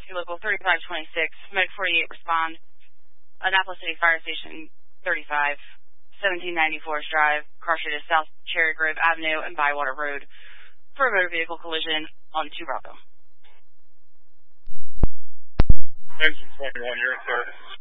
Rescue Local 3526, Medic 48, respond. Annapolis City Fire Station 35, 1790 Forest Drive, car is South Cherry Grove Avenue and Bywater Road for a motor vehicle collision on 2 Bravo. Engine 21, you're in service.